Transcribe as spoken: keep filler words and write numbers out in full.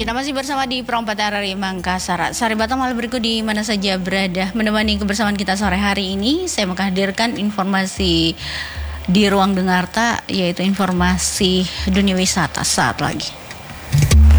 Kita masih bersama di Perompak R R I Makassar. Sari Batam hal berikut di mana saja berada. Menemani kebersamaan kita sore hari ini, saya menghadirkan informasi di ruang dengarta, yaitu informasi dunia wisata saat lagi.